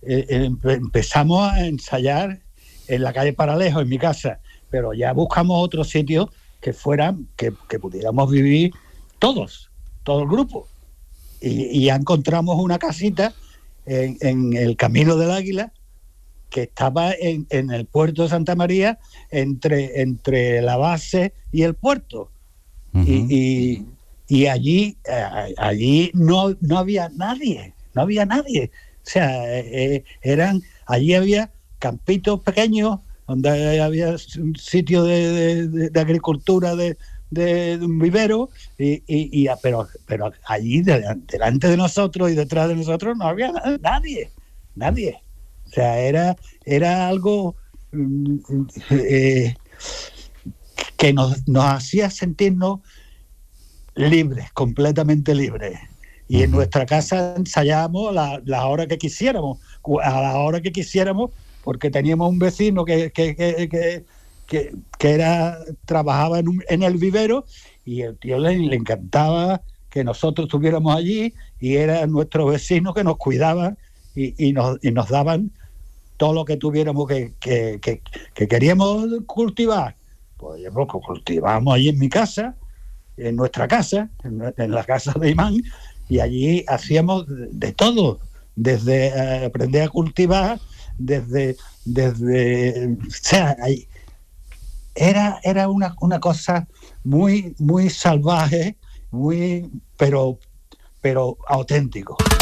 empezamos a ensayar en la calle Paralejo, en mi casa, pero ya buscamos otro sitio que pudiéramos vivir todo el grupo. Y ya encontramos una casita en el Camino del Águila, que estaba en el puerto de Santa María, entre la base y el puerto. Uh-huh. Y allí no había nadie. O sea, allí había campitos pequeños, donde había un sitio de agricultura, de un vivero, pero allí delante de nosotros y detrás de nosotros no había nadie. O sea, era algo que nos hacía sentirnos libres, completamente libres. Y en nuestra casa ensayábamos las horas que quisiéramos, a la hora que quisiéramos, porque teníamos un vecino que trabajaba en el vivero, y el tío le encantaba que nosotros estuviéramos allí, y era nuestro vecino que nos cuidaba y nos daban todo lo que tuviéramos que queríamos cultivar. Pues cultivábamos allí en mi casa, en nuestra casa, en la casa de Imán, y allí hacíamos de todo, desde aprender a cultivar, desde o sea, era una cosa muy, muy salvaje, pero auténtico.